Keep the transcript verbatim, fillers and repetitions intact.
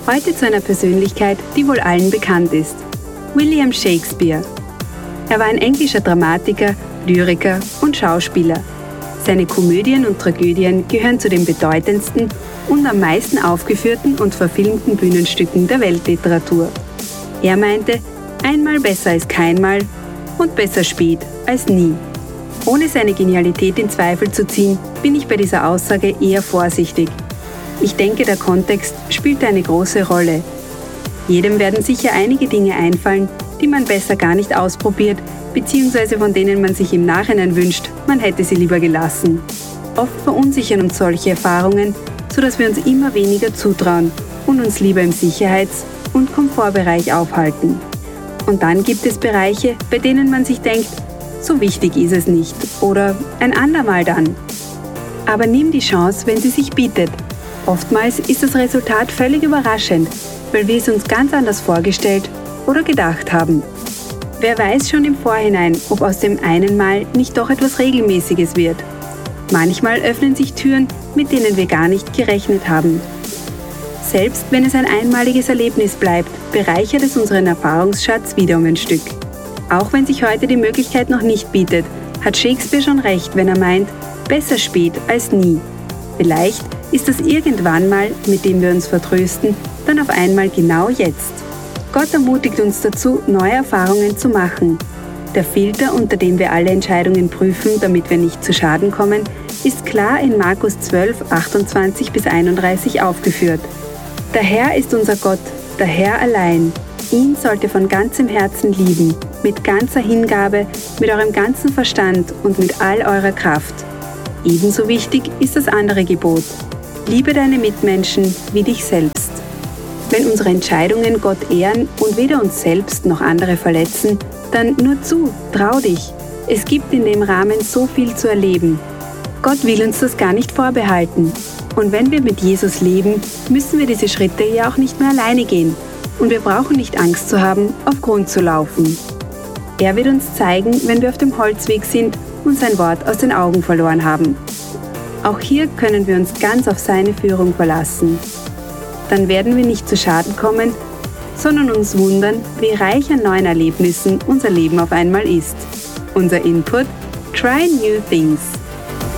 Heute zu einer Persönlichkeit, die wohl allen bekannt ist. William Shakespeare. Er war ein englischer Dramatiker, Lyriker und Schauspieler. Seine Komödien und Tragödien gehören zu den bedeutendsten und am meisten aufgeführten und verfilmten Bühnenstücken der Weltliteratur. Er meinte, einmal besser als keinmal und besser spät als nie. Ohne seine Genialität in Zweifel zu ziehen, bin ich bei dieser Aussage eher vorsichtig. Ich denke, der Kontext spielt eine große Rolle. Jedem werden sicher einige Dinge einfallen, die man besser gar nicht ausprobiert, beziehungsweise von denen man sich im Nachhinein wünscht, man hätte sie lieber gelassen. Oft verunsichern uns solche Erfahrungen, sodass wir uns immer weniger zutrauen und uns lieber im Sicherheits- und Komfortbereich aufhalten. Und dann gibt es Bereiche, bei denen man sich denkt, so wichtig ist es nicht oder ein andermal dann. Aber nimm die Chance, wenn sie sich bietet. Oftmals ist das Resultat völlig überraschend, weil wir es uns ganz anders vorgestellt oder gedacht haben. Wer weiß schon im Vorhinein, ob aus dem einen Mal nicht doch etwas Regelmäßiges wird. Manchmal öffnen sich Türen, mit denen wir gar nicht gerechnet haben. Selbst wenn es ein einmaliges Erlebnis bleibt, bereichert es unseren Erfahrungsschatz wieder um ein Stück. Auch wenn sich heute die Möglichkeit noch nicht bietet, hat Shakespeare schon recht, wenn er meint, besser spät als nie. Vielleicht ist das irgendwann mal, mit dem wir uns vertrösten, dann auf einmal genau jetzt. Gott ermutigt uns dazu, neue Erfahrungen zu machen. Der Filter, unter dem wir alle Entscheidungen prüfen, damit wir nicht zu Schaden kommen, ist klar in Markus zwölf, achtundzwanzig bis einunddreißig aufgeführt. Der Herr ist unser Gott, der Herr allein. Ihn sollt ihr von ganzem Herzen lieben, mit ganzer Hingabe, mit eurem ganzen Verstand und mit all eurer Kraft. Ebenso wichtig ist das andere Gebot. Liebe deine Mitmenschen wie dich selbst. Wenn unsere Entscheidungen Gott ehren und weder uns selbst noch andere verletzen, dann nur zu, trau dich. Es gibt in dem Rahmen so viel zu erleben. Gott will uns das gar nicht vorbehalten. Und wenn wir mit Jesus leben, müssen wir diese Schritte ja auch nicht mehr alleine gehen. Und wir brauchen nicht Angst zu haben, auf Grund zu laufen. Er wird uns zeigen, wenn wir auf dem Holzweg sind und sein Wort aus den Augen verloren haben. Auch hier können wir uns ganz auf seine Führung verlassen. Dann werden wir nicht zu Schaden kommen, sondern uns wundern, wie reich an neuen Erlebnissen unser Leben auf einmal ist. Unser Input: Try new things.